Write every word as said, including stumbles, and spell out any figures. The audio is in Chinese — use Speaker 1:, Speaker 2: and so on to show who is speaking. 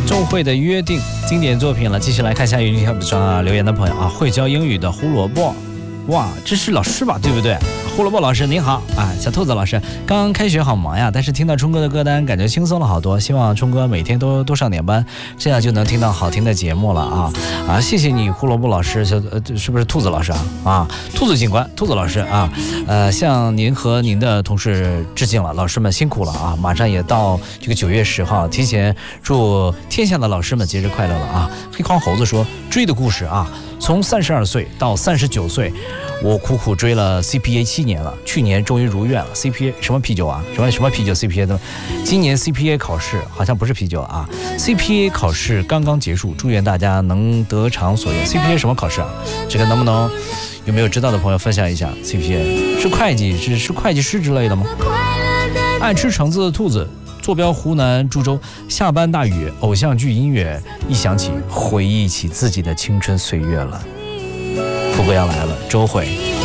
Speaker 1: 周慧的约定经典作品了，继续来看一下云条上留言的朋友啊，会教英语的胡萝卜，哇，这是老师吧，对不对？胡萝卜老师您好啊，小兔子老师，刚刚开学好忙呀，但是听到冲哥的歌单感觉轻松了好多，希望冲哥每天都多上点班，这样就能听到好听的节目了啊啊！谢谢你胡萝卜老师，小呃是不是兔子老师啊？啊，兔子警官，兔子老师啊，呃，向您和您的同事致敬了，老师们辛苦了啊！马上也到这个九月十号，提前祝天下的老师们节日快乐了啊！黑框猴子说追的故事啊，从三十二岁到三十九岁。我苦苦追了 C P A 七年了，去年终于如愿了。C P A 什么啤酒啊？什么什么啤酒 C P A 的？今年 C P A 考试好像不是啤酒啊。C P A 考试刚刚结束，祝愿大家能得偿所愿。C P A 什么考试啊？这个能不能有没有知道的朋友分享一下 ？C P A 是会计是是会计师之类的吗？爱吃橙子的兔子。坐标湖南株洲，下班大雨，偶像剧音乐一响起，回忆起自己的青春岁月了。富贵要来了，周慧。